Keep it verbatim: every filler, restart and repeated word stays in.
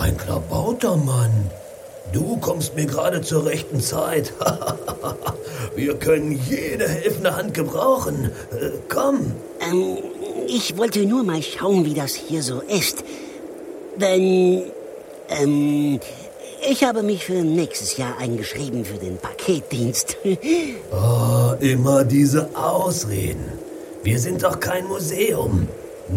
Ein Klabautermann. Du kommst mir gerade zur rechten Zeit. Wir können jede helfende Hand gebrauchen. Äh, komm. Ähm, ich wollte nur mal schauen, wie das hier so ist. Denn, ähm, ich habe mich für nächstes Jahr eingeschrieben für den Paketdienst. Oh, immer diese Ausreden. Wir sind doch kein Museum.